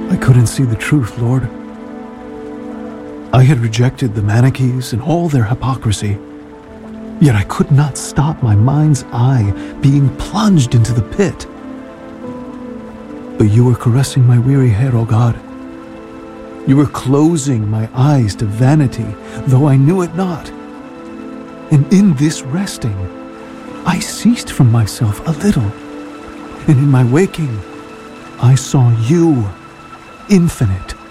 I couldn't see the truth, Lord. I had rejected the Manichees and all their hypocrisy, yet I could not stop my mind's eye being plunged into the pit. But you were caressing my weary head, O God. You were closing my eyes to vanity, though I knew it not. And in this resting, I ceased from myself a little, and in my waking, I saw you, infinite,